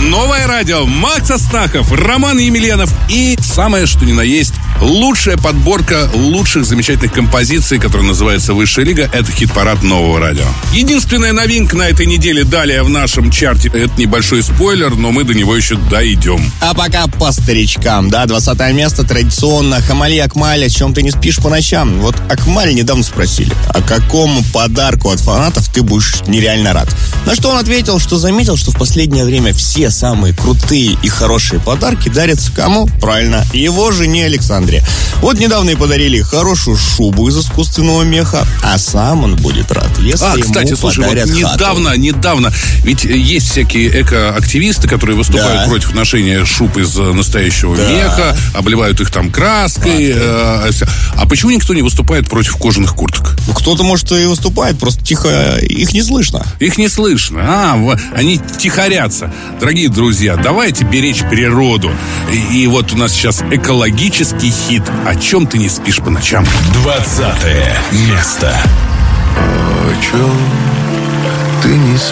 Новое радио, Макс Астахов, Роман Емельянов и самое что ни на есть лучшая подборка лучших замечательных композиций, которая называется «Высшая лига». Это хит-парад Нового радио. Единственная новинка на этой неделе далее в нашем чарте. Это небольшой спойлер, но мы до него еще дойдем. А пока по старичкам, да, 20 место традиционно. Хамали Акмаль, о чем ты не спишь по ночам? Вот Акмаль недавно спросили, о каком подарку от фанатов ты будешь нереально рад. На что он ответил, что заметил, что в последнее время все самые крутые и хорошие подарки дарятся кому? Правильно, его жене Александре. Вот недавно и подарили хорошую шубу из искусственного меха, а сам он будет рад, если кстати, ему слушай, вот подарят недавно, ведь есть всякие экоактивисты, которые выступают против ношения шуб из настоящего меха, обливают их там краской. А почему никто не выступает против кожаных курток? Ну, кто-то, может, и выступает, просто тихо, их не слышно. Их не слышно. Они тихорятся. Дорогие друзья, давайте беречь природу. И вот у нас сейчас экологический хит «О чем ты не спишь по ночам». 20 место. О чем ты не